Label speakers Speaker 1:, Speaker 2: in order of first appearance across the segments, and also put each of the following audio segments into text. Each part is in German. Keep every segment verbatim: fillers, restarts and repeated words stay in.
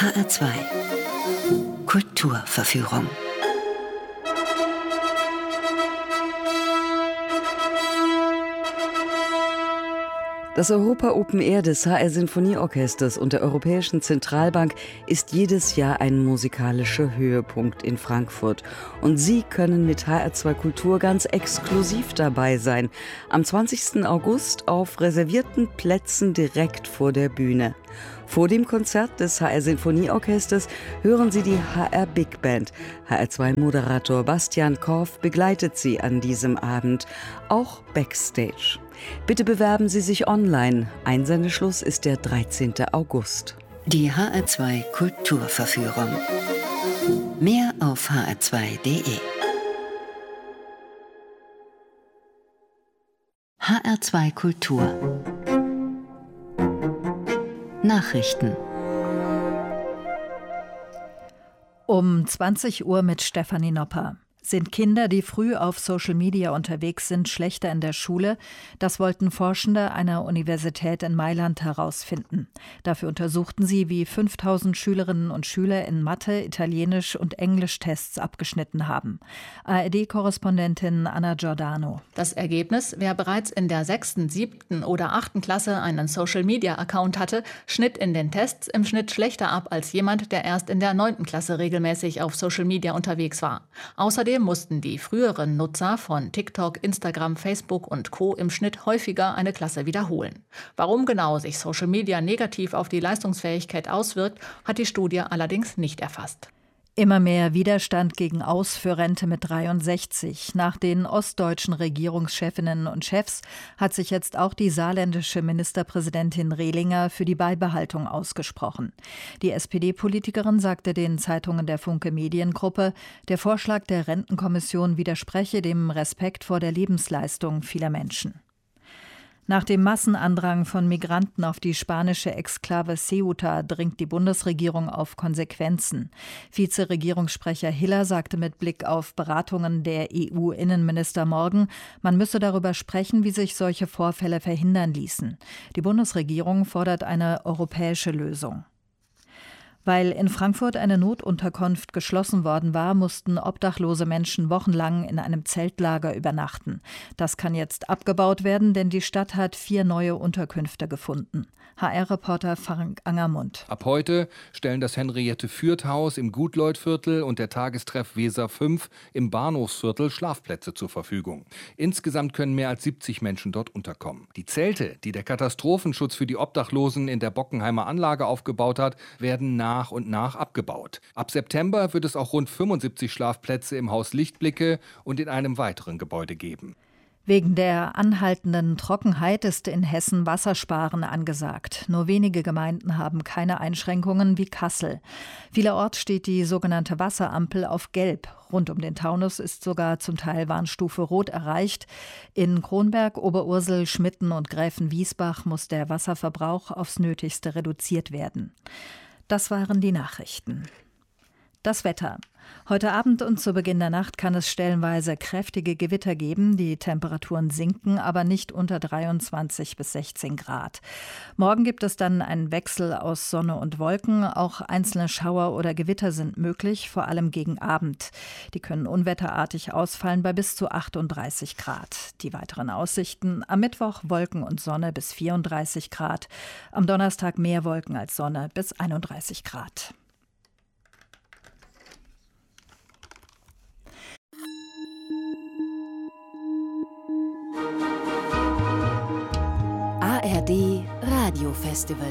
Speaker 1: H R zwei Kulturverführung.
Speaker 2: Das Europa Open Air des H R Sinfonieorchesters und der Europäischen Zentralbank ist jedes Jahr ein musikalischer Höhepunkt in Frankfurt. Und Sie können mit H R zwei Kultur ganz exklusiv dabei sein. Am zwanzigsten August auf reservierten Plätzen direkt vor der Bühne. Vor dem Konzert des H R Sinfonieorchesters hören Sie die H R Big Band. H R zwei Moderator Bastian Korff begleitet Sie an diesem Abend, auch backstage. Bitte bewerben Sie sich online. Einsendeschluss ist der dreizehnten August.
Speaker 1: Die H R zwei Kulturverführung. Mehr auf h r zwei punkt de. H R zwei Kultur. Nachrichten.
Speaker 3: Um zwanzig Uhr mit Stefanie Nopper. Sind Kinder, die früh auf Social Media unterwegs sind, schlechter in der Schule? Das wollten Forschende einer Universität in Mailand herausfinden. Dafür untersuchten sie, wie fünftausend Schülerinnen und Schüler in Mathe-, Italienisch- und Englisch-Tests abgeschnitten haben. A R D-Korrespondentin Anna Giordano.
Speaker 4: Das Ergebnis: Wer bereits in der sechsten, siebten oder achten Klasse einen Social-Media-Account hatte, schnitt in den Tests im Schnitt schlechter ab als jemand, der erst in der neunten Klasse regelmäßig auf Social Media unterwegs war. Außerdem mussten die früheren Nutzer von TikTok, Instagram, Facebook und Co. im Schnitt häufiger eine Klasse wiederholen. Warum genau sich Social Media negativ auf die Leistungsfähigkeit auswirkt, hat die Studie allerdings nicht erfasst.
Speaker 3: Immer mehr Widerstand gegen Aus für Rente mit dreiundsechzig. Nach den ostdeutschen Regierungschefinnen und Chefs hat sich jetzt auch die saarländische Ministerpräsidentin Rehlinger für die Beibehaltung ausgesprochen. Die S P D-Politikerin sagte den Zeitungen der Funke Mediengruppe, der Vorschlag der Rentenkommission widerspreche dem Respekt vor der Lebensleistung vieler Menschen. Nach dem Massenandrang von Migranten auf die spanische Exklave Ceuta dringt die Bundesregierung auf Konsequenzen. Vizeregierungssprecher Hiller sagte mit Blick auf Beratungen der E U-Innenminister morgen, man müsse darüber sprechen, wie sich solche Vorfälle verhindern ließen. Die Bundesregierung fordert eine europäische Lösung. Weil in Frankfurt eine Notunterkunft geschlossen worden war, mussten obdachlose Menschen wochenlang in einem Zeltlager übernachten. Das kann jetzt abgebaut werden, denn die Stadt hat vier neue Unterkünfte gefunden. H R-Reporter Frank Angermund.
Speaker 5: Ab heute stellen das Henriette-Fürth-Haus im Gutleut-Viertel und der Tagestreff Weser fünf im Bahnhofsviertel Schlafplätze zur Verfügung. Insgesamt können mehr als siebzig Menschen dort unterkommen. Die Zelte, die der Katastrophenschutz für die Obdachlosen in der Bockenheimer Anlage aufgebaut hat, werden nach und nach abgebaut. Ab September wird es auch rund fünfundsiebzig Schlafplätze im Haus Lichtblicke und in einem weiteren Gebäude geben.
Speaker 3: Wegen der anhaltenden Trockenheit ist in Hessen Wassersparen angesagt. Nur wenige Gemeinden haben keine Einschränkungen wie Kassel. Vielerorts steht die sogenannte Wasserampel auf Gelb. Rund um den Taunus ist sogar zum Teil Warnstufe Rot erreicht. In Kronberg, Oberursel, Schmitten und Gräfenwiesbach muss der Wasserverbrauch aufs Nötigste reduziert werden. Das waren die Nachrichten. Das Wetter. Heute Abend und zu Beginn der Nacht kann es stellenweise kräftige Gewitter geben. Die Temperaturen sinken, aber nicht unter dreiundzwanzig bis sechzehn Grad. Morgen gibt es dann einen Wechsel aus Sonne und Wolken. Auch einzelne Schauer oder Gewitter sind möglich, vor allem gegen Abend. Die können unwetterartig ausfallen bei bis zu achtunddreißig Grad. Die weiteren Aussichten: am Mittwoch Wolken und Sonne bis vierunddreißig Grad. Am Donnerstag mehr Wolken als Sonne bis einunddreißig Grad.
Speaker 1: A R D Radio Festival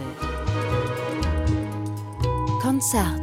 Speaker 1: Konzert.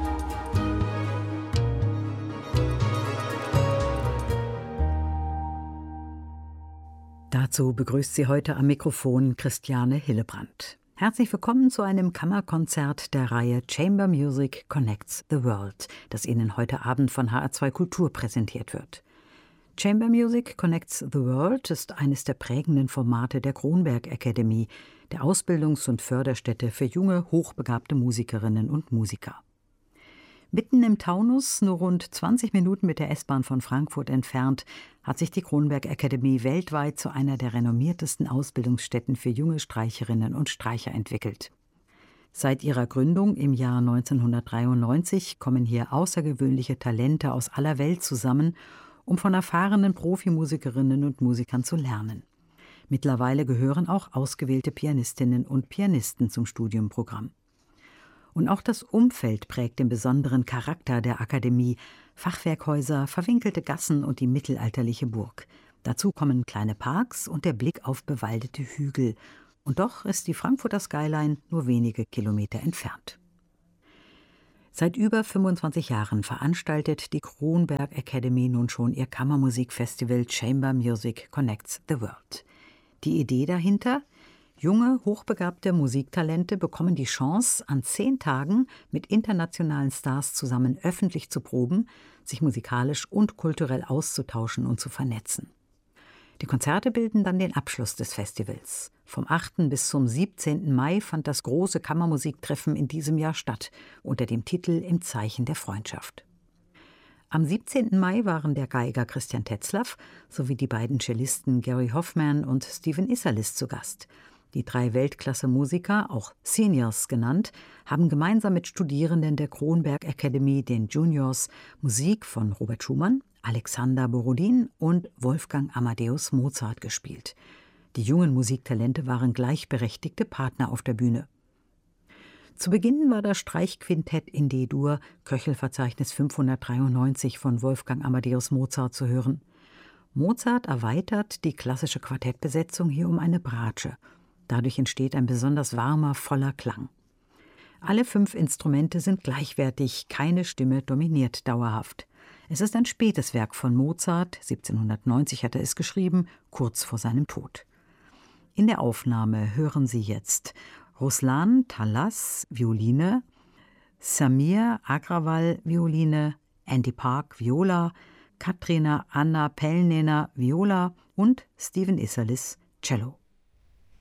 Speaker 6: Dazu begrüßt sie heute am Mikrofon Christiane Hillebrand. Herzlich willkommen zu einem Kammerkonzert der Reihe Chamber Music Connects the World, das Ihnen heute Abend von H R zwei Kultur präsentiert wird. Chamber Music Connects the World ist eines der prägenden Formate der Kronberg Academy, der Ausbildungs- und Förderstätte für junge, hochbegabte Musikerinnen und Musiker. Mitten im Taunus, nur rund zwanzig Minuten mit der S-Bahn von Frankfurt entfernt, hat sich die Kronberg Academy weltweit zu einer der renommiertesten Ausbildungsstätten für junge Streicherinnen und Streicher entwickelt. Seit ihrer Gründung im Jahr neunzehnhundertdreiundneunzig kommen hier außergewöhnliche Talente aus aller Welt zusammen, um von erfahrenen Profimusikerinnen und Musikern zu lernen. Mittlerweile gehören auch ausgewählte Pianistinnen und Pianisten zum Studienprogramm. Und auch das Umfeld prägt den besonderen Charakter der Akademie. Fachwerkhäuser, verwinkelte Gassen und die mittelalterliche Burg. Dazu kommen kleine Parks und der Blick auf bewaldete Hügel. Und doch ist die Frankfurter Skyline nur wenige Kilometer entfernt. Seit über fünfundzwanzig Jahren veranstaltet die Kronberg Academy nun schon ihr Kammermusikfestival Chamber Music Connects the World. Die Idee dahinter? Junge, hochbegabte Musiktalente bekommen die Chance, an zehn Tagen mit internationalen Stars zusammen öffentlich zu proben, sich musikalisch und kulturell auszutauschen und zu vernetzen. Die Konzerte bilden dann den Abschluss des Festivals. Vom achten bis zum siebzehnten Mai fand das große Kammermusiktreffen in diesem Jahr statt, unter dem Titel Im Zeichen der Freundschaft. Am siebzehnten Mai waren der Geiger Christian Tetzlaff sowie die beiden Cellisten Gary Hoffman und Stephen Isserlis zu Gast. Die drei Weltklasse-Musiker, auch Seniors genannt, haben gemeinsam mit Studierenden der Kronberg Academy, den Juniors, Musik von Robert Schumann, Alexander Borodin und Wolfgang Amadeus Mozart gespielt. Die jungen Musiktalente waren gleichberechtigte Partner auf der Bühne. Zu Beginn war das Streichquintett in D-Dur, Köchelverzeichnis fünfhundertdreiundneunzig von Wolfgang Amadeus Mozart zu hören. Mozart erweitert die klassische Quartettbesetzung hier um eine Bratsche. Dadurch entsteht ein besonders warmer, voller Klang. Alle fünf Instrumente sind gleichwertig, keine Stimme dominiert dauerhaft. Es ist ein spätes Werk von Mozart, siebzehnhundertneunzig hat er es geschrieben, kurz vor seinem Tod. In der Aufnahme hören Sie jetzt Ruslan Talas, Violine, Samir Agrawal, Violine, Andy Park, Viola, Katrina Anna Pellnener, Viola und Stephen Isserlis, Cello.